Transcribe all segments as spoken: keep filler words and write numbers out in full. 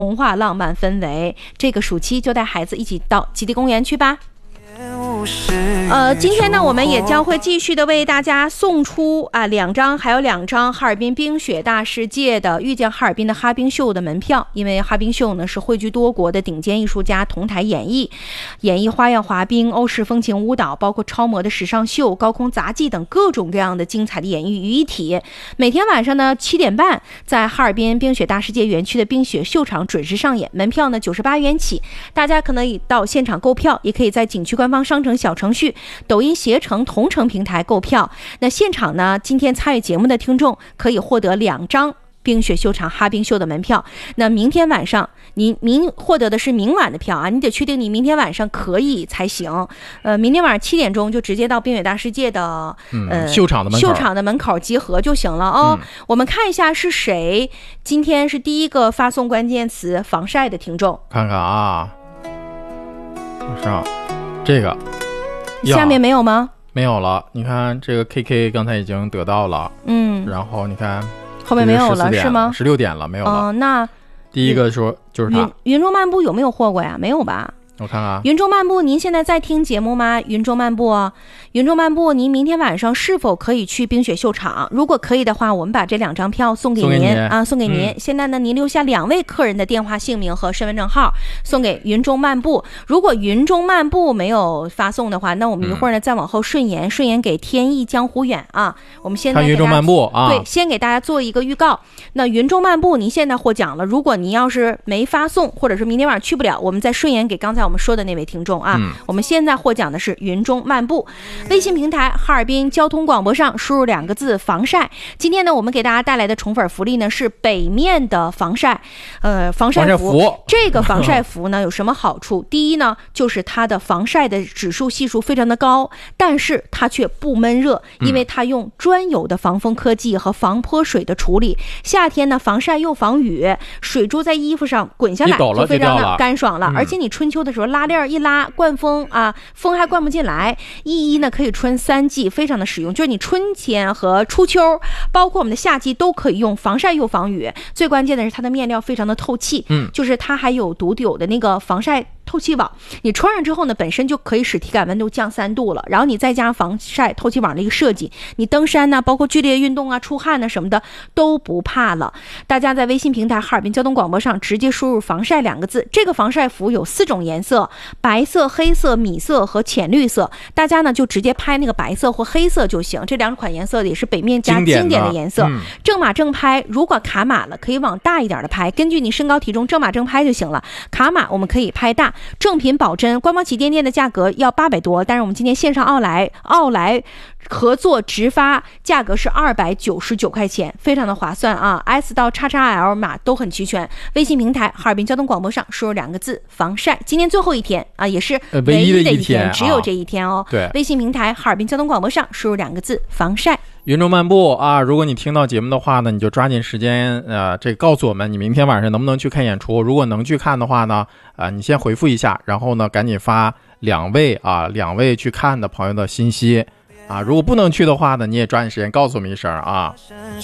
童话浪漫氛围。这个暑期就带孩子一起到极地公园去吧。呃，今天呢，我们也将会继续的为大家送出啊两张，还有两张哈尔滨冰雪大世界的遇见哈尔滨的哈冰秀的门票。因为哈冰秀呢是汇聚多国的顶尖艺术家同台演绎，演绎花样滑冰、欧式风情舞蹈，包括超模的时尚秀、高空杂技等各种各样的精彩的演绎于一体。每天晚上呢七点半，在哈尔滨冰雪大世界园区的冰雪秀场准时上演，门票呢九十八元起，大家可能以到现场购票，也可以在景区官方商城小程序、抖音携程同城平台购票。那现场呢，今天参与节目的听众可以获得两张冰雪秀场哈冰秀的门票。那明天晚上你明获得的是明晚的票啊，你得确定你明天晚上可以才行。呃，明天晚上七点钟就直接到冰雪大世界的、 嗯、 呃秀场的门口秀场的门口集合就行了哦、嗯。我们看一下是谁，今天是第一个发送关键词防晒的听众， 看看啊，上这个。 下面没有吗？ 没有了。你看这个 K K 刚才已经得到了， 嗯， 然后你看后面没有了是吗？ 十六点了，没有了。 哦，那第一个说就是他。 云中漫步有没有获过呀？没有吧？ 我看看。 云中漫步，您现在在听节目吗？云中漫步，云中漫步，您明天晚上是否可以去冰雪秀场？如果可以的话，我们把这两张票送给您, 送给您啊，送给您、嗯。现在呢，您留下两位客人的电话、姓名和身份证号，送给云中漫步。如果云中漫步没有发送的话，那我们一会儿呢、嗯、再往后顺延，顺延给天意江湖远啊。我们现在看云中漫步啊， 对，先给大家做一个预告。那云中漫步，您现在获奖了。如果您要是没发送，或者是明天晚上去不了，我们再顺延给刚才我们说的那位听众。啊、嗯，我们现在获奖的是云中漫步。微信平台哈尔滨交通广播上输入两个字防晒。今天呢，我们给大家带来的宠粉福利呢是北面的防晒，呃，防晒 服, 防晒服。 这个防晒服呢有什么好处？第一呢，就是它的防晒的指数系数非常的高，但是它却不闷热，因为它用专有的防风科技和防泼水的处理。夏天呢，防晒又防雨，水珠在衣服上滚下来就非常的干爽了。 嗯、 而且你春秋的时候拉链一拉。灌风啊，风还灌不进来。一一呢可以穿三季，非常的实用。就是你春天和初秋，包括我们的夏季都可以用，防晒又防雨。最关键的是它的面料非常的透气，嗯，就是它还有独有的那个防晒透气网。你穿上之后呢，本身就可以使体感温度降三度了。然后你再加上防晒透气网的一个设计，你登山呢，包括剧烈运动啊、出汗呢什么的都不怕了。大家在微信平台哈尔滨交通广播上直接输入防晒两个字。这个防晒服有四种颜色，白色、黑色、米色和浅绿色。大家呢就直接拍那个白色或黑色就行，这两款颜色也是北面加经典的颜色。嗯、正码正拍，如果卡码了可以往大一点的拍，根据你身高体重正码正拍就行了。卡码我们可以拍大。正品保真，官方旗舰店的价格要八百多，但是我们今天线上奥莱奥莱合作直发，价格是二百九十九块钱，非常的划算啊 ！S 到 X X L 码都很齐全。微信平台哈尔滨交通广播上输入两个字防晒。今天最后一天啊，也是唯一的一天， 呃、一天只有这一天哦。 对， 微信平台哈尔滨交通广播上输入两个字防晒。 云中漫步啊，如果你听到节目的话呢，你就抓紧时间，呃，这告诉我们你明天晚上能不能去看演出。如果能去看的话呢，啊、呃，你先回复一下，然后呢，赶紧发两位啊，两位去看的朋友的信息啊。如果不能去的话呢，你也抓紧时间告诉我们一声啊。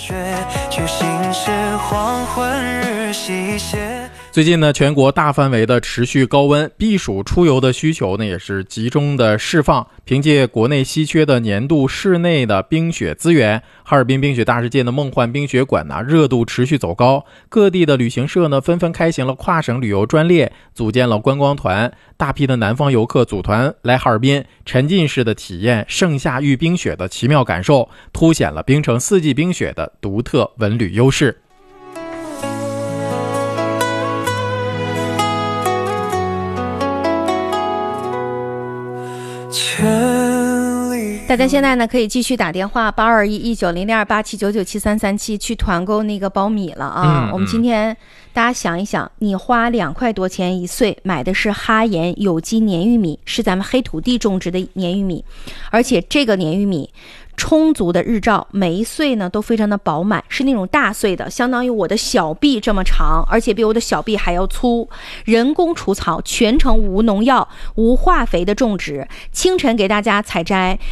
最近呢，全国大范围的持续高温，避暑出游的需求呢也是集中的释放。凭借国内稀缺的年度室内的冰雪资源，哈尔滨冰雪大世界的梦幻冰雪馆呢热度持续走高，各地的旅行社呢纷纷开行了跨省旅游专列，组建了观光团，大批的南方游客组团来哈尔滨，沉浸式的体验盛夏遇冰雪的奇妙感受，凸显了冰城四季冰雪的独特文旅优势。 大家现在呢可以继续打电话八二一一九零零二八七九九七三三七去团购那个苞米了啊、嗯！我们今天大家想一想，你花两块多钱一穗买的是哈盐有机粘玉米，是咱们黑土地种植的粘玉米，而且这个粘玉米充足的日照，每一穗呢都非常的饱满，是那种大穗的，相当于我的小臂这么长，而且比我的小臂还要粗。人工除草，全程无农药、无化肥的种植。清晨给大家采摘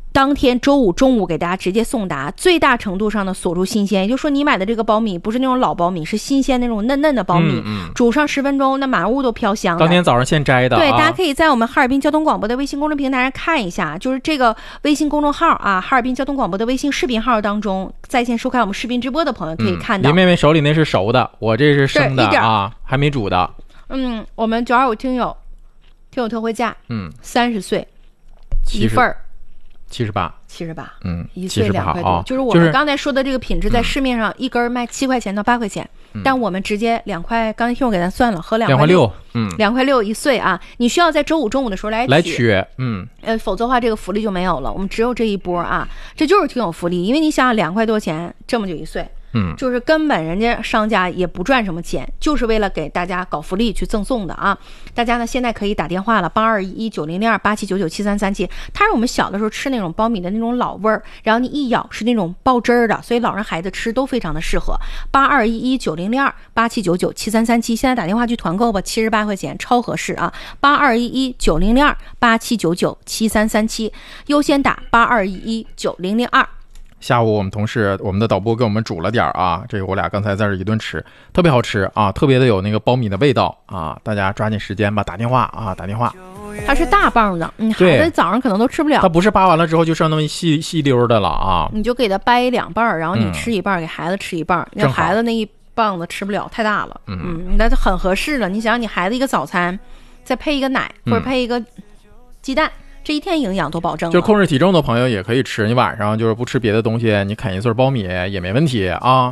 当天周五中午给大家直接送达，最大程度上的锁住新鲜，也就是说你买的这个苞米不是那种老苞米，是新鲜那种嫩嫩的苞米， 嗯嗯、 煮上十分钟，那满屋都飘香了。 当天早上现摘的、啊。 对，大家可以在我们哈尔滨交通广播的微信公众平台上看一下，就是这个微信公众号啊，哈尔滨交通广播的微信视频号当中，在线收看我们视频直播的朋友可以看到。 林、嗯、妹妹手里那是熟的，我这是生的啊，还没煮的。 嗯，我们九二五听友听友特惠价， 嗯， 三十岁一份儿。 七十八， 七十八， 嗯， 一岁两块多、 哦， 就是我们刚才说的这个品质，在市面上一根卖七块钱到八块钱， 嗯、 但我们直接两块，刚才听我给咱算了，合两块六，嗯， 两块六一岁啊，你需要在周五中午的时候来取， 来取，嗯， 呃，否则的话这个福利就没有了，我们只有这一波啊，这就是挺有福利，因为你想想两块多钱，这么就一岁。 嗯， 就是根本人家商家也不赚什么钱，就是为了给大家搞福利去赠送的啊！大家呢现在可以打电话了，八二一一九零零二八七九九七三三七。它是我们小的时候吃那种苞米的那种老味儿，然后你一咬是那种爆汁儿的，所以老人孩子吃都非常的适合。八二一一九零零二八七九九七三三七，现在打电话去团购吧，七十八块钱，超合适啊！八二一一九零零二八七九九七三三七，优先打八二一一九零零二。 下午我们同事我们的导播给我们煮了点啊，这个我俩刚才在这一顿吃，特别好吃啊，特别的有那个苞米的味道啊，大家抓紧时间吧，打电话啊，打电话。 它是大棒的，你孩子早上可能都吃不了。 它不是扒完了之后就剩那么细细溜的了啊， 你就给它掰两半，然后你吃一半，嗯、给孩子吃一半，让孩子那一棒子吃不了，太大了。嗯，那就很合适了。你想想，你孩子一个早餐，再配一个奶或者配一个鸡蛋。嗯，这一天营养都保证了， 就控制体重的朋友也可以吃。你晚上就是不吃别的东西，你啃一穗苞米也没问题啊。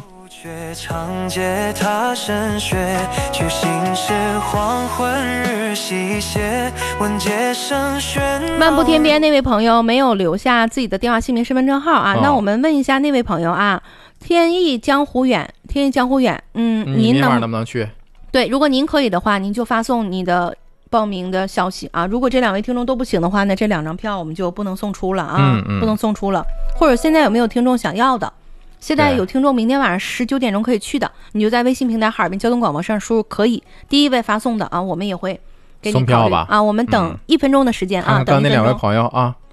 漫步天边那位朋友没有留下自己的电话姓名身份证号啊、哦、那我们问一下那位朋友啊，天意江湖远，天意江湖远，嗯， 嗯您能能不能去？ 对，如果您可以的话，您就发送你的报名的消息啊！如果这两位听众都不行的话呢，这两张票我们就不能送出了啊， 嗯嗯、 不能送出了。或者现在有没有听众想要的？现在有听众明天晚上十九点钟可以去的，你就在微信平台哈尔滨交通广播上输入可以，第一位发送的啊，我们也会给你送票吧啊。我们等一分钟的时间啊， 看看刚那两位朋友啊。